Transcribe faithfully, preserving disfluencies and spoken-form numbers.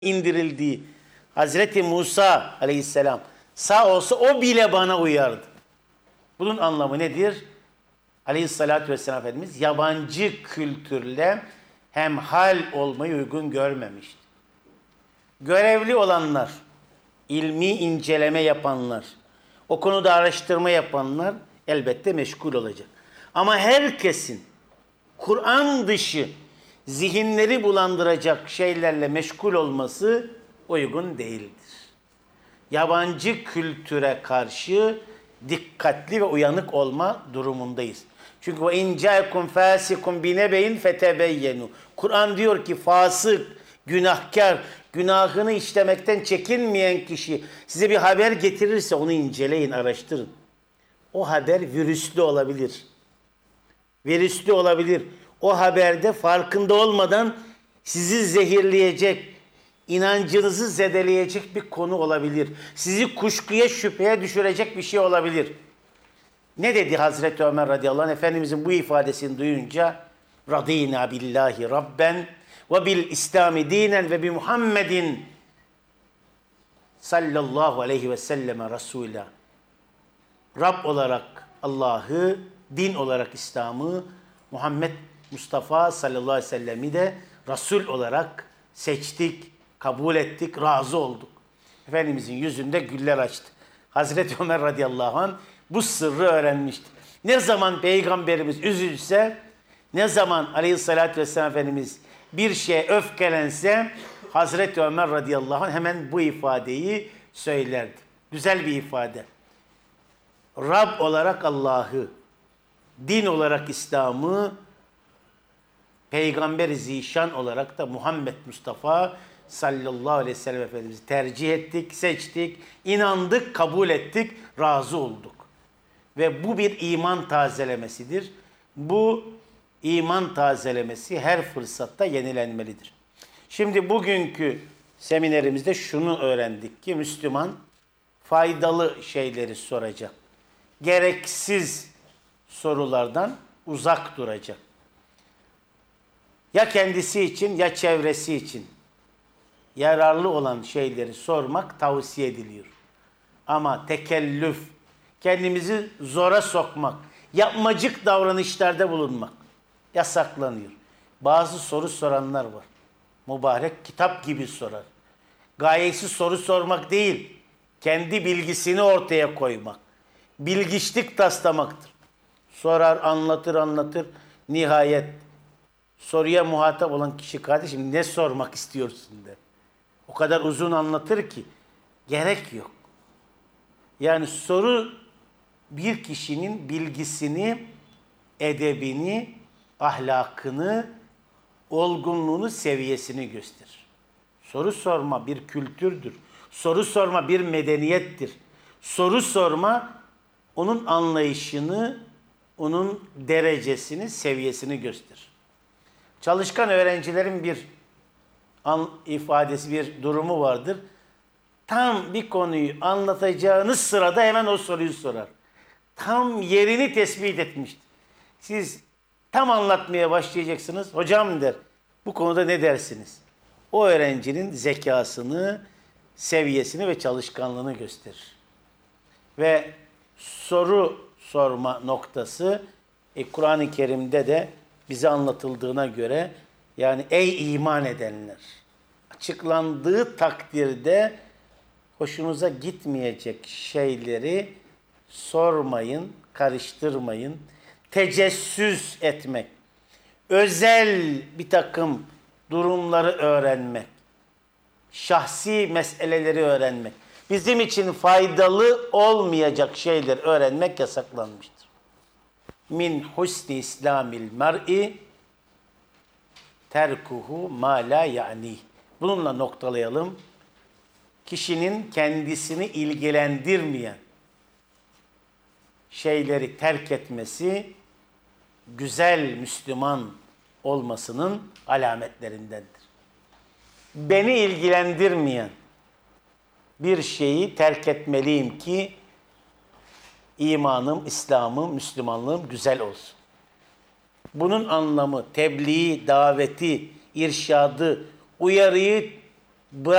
indirildiği Hazreti Musa aleyhisselam sağ olsa o bile bana uyardı. Bunun anlamı nedir? Aleyhissalatü vesselam Efendimiz yabancı kültürle hemhal olmayı uygun görmemişti. Görevli olanlar, ilmi inceleme yapanlar, o konuda araştırma yapanlar elbette meşgul olacak. Ama herkesin Kur'an dışı zihinleri bulandıracak şeylerle meşgul olması uygun değildir. Yabancı kültüre karşı dikkatli ve uyanık olma durumundayız. Çünkü ve in ca'akum fasikum binebeyin fetebeyyenu. Kur'an diyor ki fasık, günahkar, günahını işlemekten çekinmeyen kişi size bir haber getirirse onu inceleyin, araştırın. O haber virüslü olabilir. Virüslü olabilir. O haberde farkında olmadan sizi zehirleyecek, inancınızı zedeleyecek bir konu olabilir. Sizi kuşkuya, şüpheye düşürecek bir şey olabilir. Ne dedi Hazreti Ömer radıyallahu anh? Efendimizin bu ifadesini duyunca radînâ billahi rabben ve bil İslâmi dînen ve bi Muhammedin sallallahu aleyhi ve selleme Resulâ. Rab olarak Allah'ı, din olarak İslam'ı, Muhammed Mustafa sallallahu aleyhi ve sellemi de Resul olarak seçtik, kabul ettik, razı olduk. Efendimizin yüzünde güller açtı. Hazreti Ömer radıyallahu anh bu sırrı öğrenmişti. Ne zaman Peygamberimiz üzülse, ne zaman aleyhissalatü vesselam Efendimiz bir şeye öfkelense, Hazreti Ömer radıyallahu anh hemen bu ifadeyi söylerdi. Güzel bir ifade. Rab olarak Allah'ı, din olarak İslam'ı, Peygamber-i Zişan olarak da Muhammed Mustafa sallallahu aleyhi ve sellem Efendimiz'i tercih ettik, seçtik, inandık, kabul ettik, razı olduk. Ve bu bir iman tazelemesidir. Bu iman tazelemesi her fırsatta yenilenmelidir. Şimdi bugünkü seminerimizde şunu öğrendik ki Müslüman faydalı şeyleri soracak. Gereksiz sorulardan uzak duracak. Ya kendisi için ya çevresi için yararlı olan şeyleri sormak tavsiye ediliyor. Ama tekellüf, kendimizi zora sokmak, yapmacık davranışlarda bulunmak yasaklanıyor. Bazı soru soranlar var. Mübarek kitap gibi sorar. Gayesi soru sormak değil, kendi bilgisini ortaya koymak. Bilgiçlik taslamaktır. Sorar, anlatır, anlatır. Nihayet soruya muhatap olan kişi kardeşim ne sormak istiyorsun der. O kadar uzun anlatır ki gerek yok. Yani soru bir kişinin bilgisini, edebini, ahlakını, olgunluğunu, seviyesini gösterir. Soru sorma bir kültürdür. Soru sorma bir medeniyettir. Soru sorma onun anlayışını, onun derecesini, seviyesini gösterir. Çalışkan öğrencilerin bir an, ifadesi, bir durumu vardır. Tam bir konuyu anlatacağınız sırada hemen o soruyu sorar. Tam yerini tespit etmiştir. Siz tam anlatmaya başlayacaksınız. Hocam der, bu konuda ne dersiniz? O öğrencinin zekasını, seviyesini ve çalışkanlığını gösterir. Ve soru sorma noktası e, Kur'an-ı Kerim'de de bize anlatıldığına göre yani ey iman edenler açıklandığı takdirde hoşunuza gitmeyecek şeyleri sormayın, karıştırmayın, tecessüs etmek, özel bir takım durumları öğrenmek, şahsi meseleleri öğrenmek, bizim için faydalı olmayacak şeyler öğrenmek yasaklanmıştır. Min husni islamil mer'i terkuhu ma la ya'ni. Bununla noktalayalım. Kişinin kendisini ilgilendirmeyen şeyleri terk etmesi güzel Müslüman olmasının alametlerindendir. Beni ilgilendirmeyen bir şeyi terk etmeliyim ki imanım, İslam'ım, Müslümanlığım güzel olsun. Bunun anlamı tebliği, daveti, irşadı, uyarıyı bırak